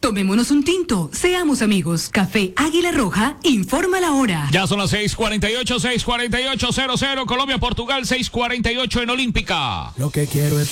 Tomémonos un tinto, seamos amigos. Café Águila Roja, informa la hora. Ya son las 6:48, 6:48:00. Colombia, Portugal, 6:48 en Olímpica. Lo que quiero es